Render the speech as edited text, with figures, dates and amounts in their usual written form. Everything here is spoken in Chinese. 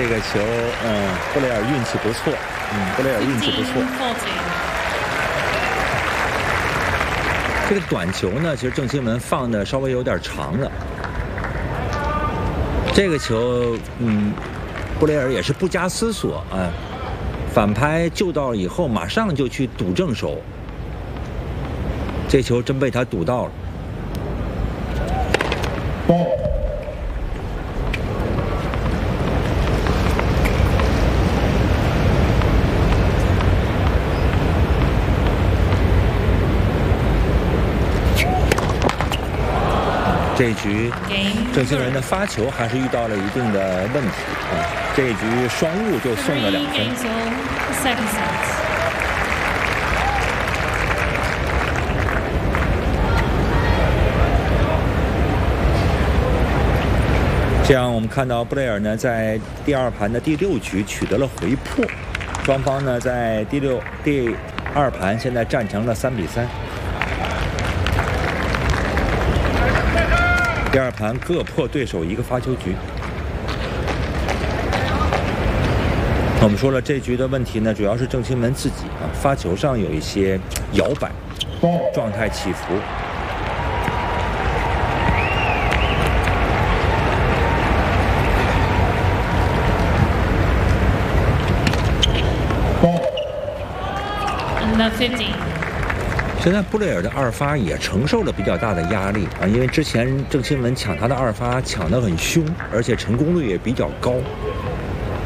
这个球，布雷尔运气不错，布雷尔运气不错。这个短球呢，其实郑钦文放的稍微有点长了。这个球，布雷尔也是不加思索啊，反拍救到以后，马上就去赌正手。这球真被他赌到了。这一局郑钦文的发球还是遇到了一定的问题啊，这一局双误就送了2分。这样我们看到布雷尔呢在第2盘的第6局取得了回破，双方呢在第2盘现在战成了3比3。第2盘各破对手1个发球局。我们说了，这局的问题呢，主要是郑钦文自己啊，发球上有一些摇摆，状态起伏。现在布雷尔的2发也承受了比较大的压力啊，因为之前郑钦文抢他的2发抢得很凶，而且成功率也比较高。